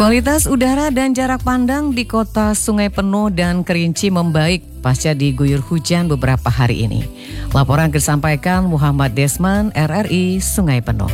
Kualitas udara dan jarak pandang di kota Sungai Penuh dan Kerinci membaik pasca diguyur hujan beberapa hari ini. Laporan disampaikan Muhammad Desman, RRI Sungai Penuh.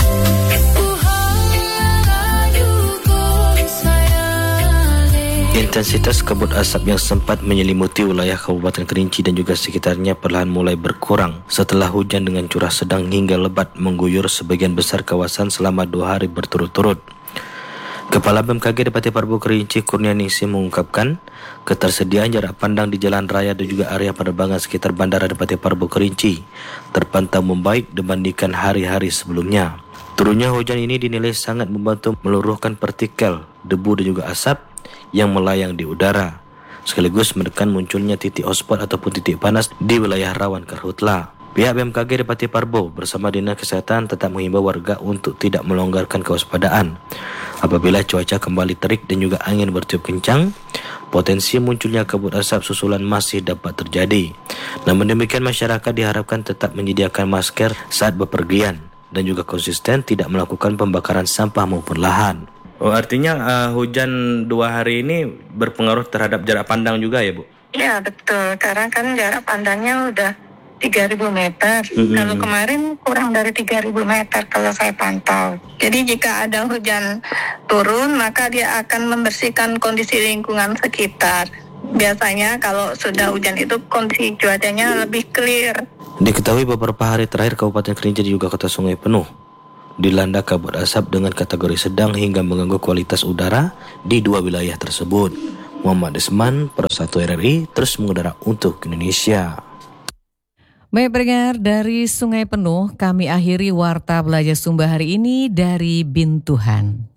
Intensitas kabut asap yang sempat menyelimuti wilayah Kabupaten Kerinci dan juga sekitarnya perlahan mulai berkurang setelah hujan dengan curah sedang hingga lebat mengguyur sebagian besar kawasan selama 2 hari berturut-turut. Kepala BMKG Depati Parbo Kerinci Kurnianingsih mengungkapkan ketersediaan jarak pandang di jalan raya dan juga area penerbangan sekitar Bandara Depati Parbo Kerinci terpantau membaik dibandingkan hari-hari sebelumnya. Turunnya hujan ini dinilai sangat membantu meluruhkan partikel, debu dan juga asap yang melayang di udara, sekaligus menekan munculnya titik hotspot ataupun titik panas di wilayah rawan karhutla. Pihak BMKG Depati Parbo bersama Dinas Kesehatan tetap menghimbau warga untuk tidak melonggarkan kewaspadaan. Apabila cuaca kembali terik dan juga angin bertiup kencang, potensi munculnya kabut asap susulan masih dapat terjadi. Namun demikian, masyarakat diharapkan tetap menyediakan masker saat bepergian dan juga konsisten tidak melakukan pembakaran sampah maupun lahan. Oh, artinya hujan 2 hari ini berpengaruh terhadap jarak pandang juga ya, Bu? Ya, betul. Karena kan jarak pandangnya udah 3.000 meter. Kalau kemarin kurang dari 3.000 meter kalau saya pantau. Jadi jika ada hujan turun, maka dia akan membersihkan kondisi lingkungan sekitar. Biasanya kalau sudah hujan itu kondisi cuacanya lebih clear. Diketahui beberapa hari terakhir Kabupaten Kerinci dan juga Kota Sungai Penuh dilanda kabut asap dengan kategori sedang hingga mengganggu kualitas udara di 2 wilayah tersebut. Muhammad Desman, Pro 1 RRI, terus mengudara untuk Indonesia. Baik pendengar, dari Sungai Penuh kami akhiri Warta Belajar Sumba hari ini dari Bintuhan.